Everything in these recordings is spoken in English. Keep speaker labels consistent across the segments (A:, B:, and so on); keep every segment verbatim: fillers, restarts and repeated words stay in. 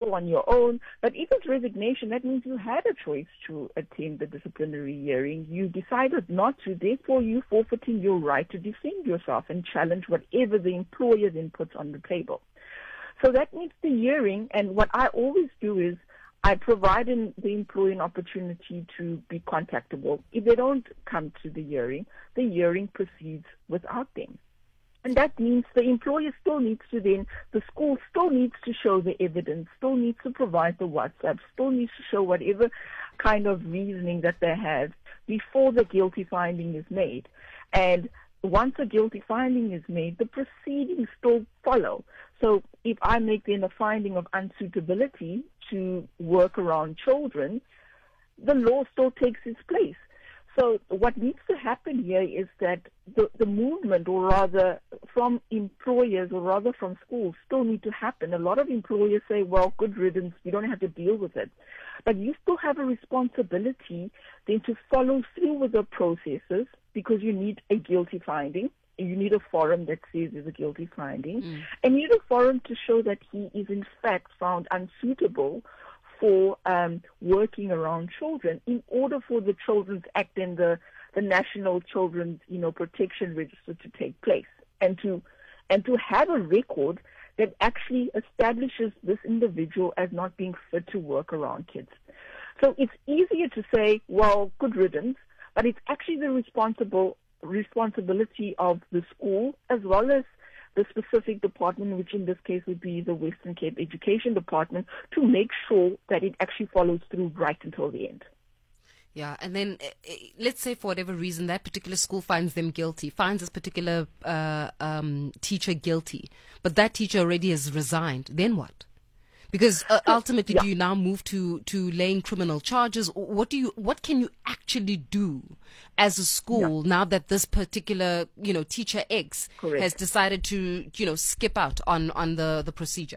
A: go on your own. But if it's resignation, that means you had a choice to attend the disciplinary hearing. You decided not to, therefore you forfeiting your right to defend yourself and challenge whatever the employer then puts on the table. So that means the hearing, and what I always do is I provide in the employee an opportunity to be contactable. If they don't come to the hearing, the hearing proceeds without them. And that means the employer still needs to then, the school still needs to show the evidence, still needs to provide the WhatsApp, still needs to show whatever kind of reasoning that they have before the guilty finding is made. And once a guilty finding is made, the proceedings still follow. So if I make then a finding of unsuitability to work around children, the law still takes its place. So what needs to happen here is that the, the movement, or rather from employers or rather from schools, still need to happen. A lot of employers say, well, good riddance, we don't have to deal with it. But you still have a responsibility then to follow through with the processes, because you need a guilty finding. You need a forum that says there's a guilty finding. Mm. And you need a forum to show that he is in fact found unsuitable for um, working around children, in order for the Children's Act and the, the National Children's you know, Protection Register to take place, and to and to have a record that actually establishes this individual as not being fit to work around kids. So it's easier to say, well, good riddance, but it's actually the responsible responsibility of the school as well as the specific department, which in this case would be the Western Cape Education Department, to make sure that it actually follows through right until the end.
B: Yeah, and then uh, let's say for whatever reason that particular school finds them guilty, finds this particular uh, um, teacher guilty, but that teacher already has resigned. Then what? Because uh, ultimately, yeah. do you now move to, to laying criminal charges? What do you? What can you actually do as a school yeah. now that this particular, you know, teacher X Correct. has decided to, you know, skip out on, on the, the procedure?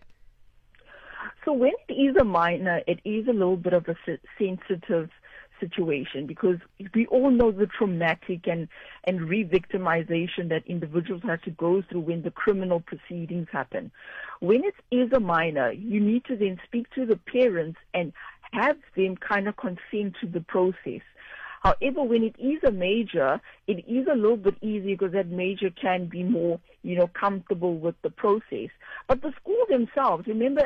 A: So when it is a minor, it is a little bit of a sensitive situation, because we all know the traumatic and, and re-victimization that individuals have to go through when the criminal proceedings happen. When it is a minor, you need to then speak to the parents and have them kind of consent to the process. However, when it is a major, it is a little bit easier because that major can be more, you know, comfortable with the process. But the school themselves, remember,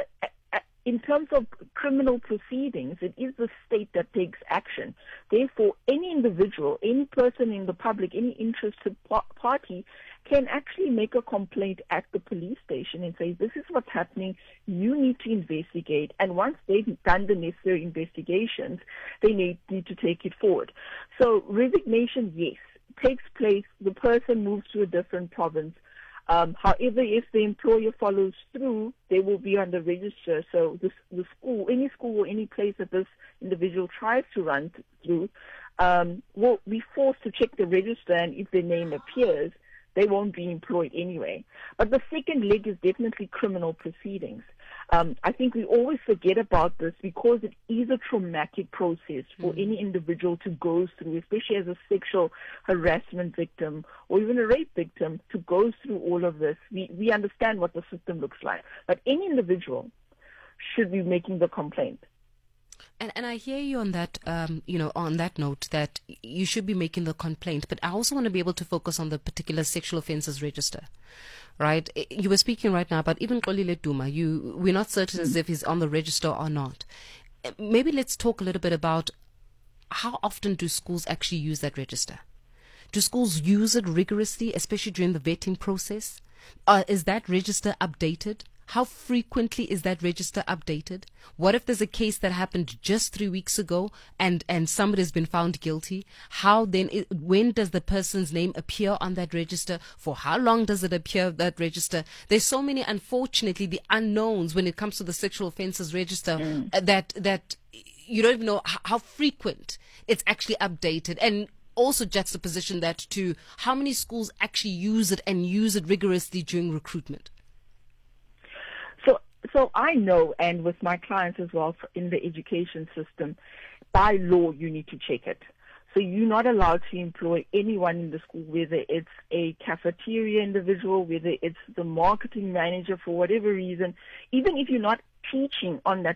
A: in terms of criminal proceedings, it is the state that takes action. Therefore, any individual, any person in the public, any interested party can actually make a complaint at the police station and say, this is what's happening, you need to investigate. And once they've done the necessary investigations, they need, need to take it forward. So resignation, yes, takes place. The person moves to a different province. Um, however, if the employer follows through, they will be on the register. So the, the school, any school or any place that this individual tries to run through, um, will be forced to check the register, and if their name appears, they won't be employed anyway. But the second leg is definitely criminal proceedings. Um, I think we always forget about this because it is a traumatic process for mm. any individual to go through, especially as a sexual harassment victim or even a rape victim, to go through all of this. We, we understand what the system looks like. But any individual should be making the complaint.
B: And and I hear you on that, um, you know, on that note that you should be making the complaint. But I also want to be able to focus on the particular sexual offences register, right? You were speaking right now about even Xolile Duma. You, we're not certain as if he's on the register or not. Maybe let's talk a little bit about how often do schools actually use that register? Do schools use it rigorously, especially during the vetting process? Uh, is that register updated? How frequently is that register updated? What if there's a case that happened just three weeks ago and, and somebody has been found guilty? How then, it, when does the person's name appear on that register? For how long does it appear that register? There's so many, unfortunately, the unknowns when it comes to the sexual offences register mm. uh, that, that you don't even know how, how frequent it's actually updated. And also juxtaposition that to how many schools actually use it and use it rigorously during recruitment.
A: So I know, and with my clients as well in the education system, by law you need to check it. So you're not allowed to employ anyone in the school, whether it's a cafeteria individual, whether it's the marketing manager for whatever reason, even if you're not teaching on that